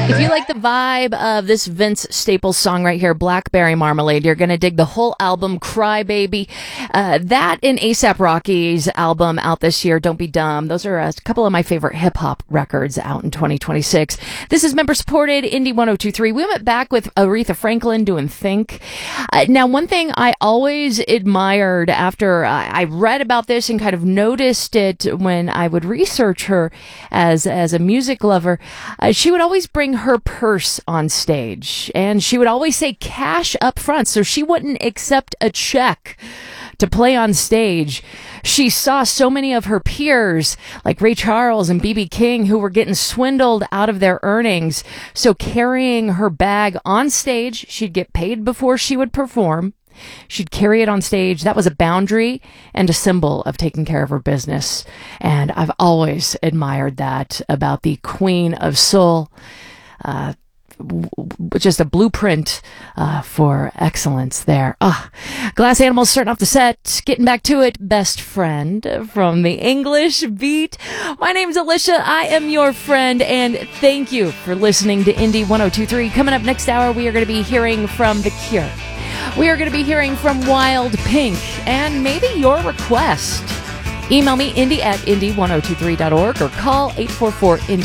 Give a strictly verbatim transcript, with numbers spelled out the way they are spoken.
If you like the vibe of this Vince Staples song right here, Blackberry Marmalade, you're going to dig the whole album, Cry Baby. Uh, that and A$AP Rocky's album out this year, Don't Be Dumb. Those are a couple of my favorite hip-hop records out in twenty twenty-six. This is member-supported Indie one oh two three. We went back with Aretha Franklin doing Think. Uh, now, one thing I always admired after uh, I read about this and kind of noticed it when I would research her as, as a music lover, uh, she would always bring her purse on stage, and she would always say cash up front, so she wouldn't accept a check to play on stage. She saw so many of her peers like Ray Charles and B B King who were getting swindled out of their earnings, so carrying her bag on stage, she'd get paid before she would perform. She'd carry it on stage. That was a boundary and a symbol of taking care of her business. And I've always admired that about the Queen of Soul. Uh, w- w- just a blueprint uh, for excellence there. Ah, Glass Animals starting off the set, getting back to it. Best Friend from the English Beat. My name's Alicia. I am your friend, and thank you for listening to Indie one oh two three. Coming up next hour, we are going to be hearing from The Cure. We are going to be hearing from Wild Pink, and maybe your request. Email me, indie at indie ten twenty-three dot org, or call eight four four indie.